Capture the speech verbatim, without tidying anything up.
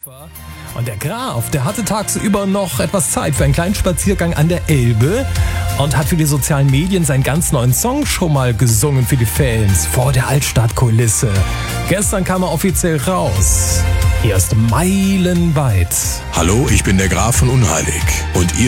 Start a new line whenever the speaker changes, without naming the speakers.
Und der Graf, der hatte tagsüber noch etwas Zeit für einen kleinen Spaziergang an der Elbe und hat für die sozialen Medien seinen ganz neuen Song schon mal gesungen für die Fans vor der Altstadtkulisse. Gestern kam er offiziell raus. Hier ist meilenweit.
Hallo, ich bin der Graf von Unheilig und ihr